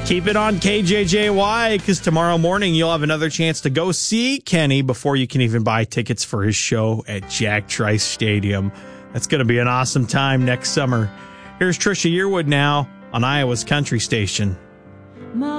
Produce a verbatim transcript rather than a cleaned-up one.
Keep it on K J J Y, because tomorrow morning you'll have another chance to go see Kenny before you can even buy tickets for his show at Jack Trice Stadium. That's going to be an awesome time next summer. Here's Trisha Yearwood now on Iowa's Country Station.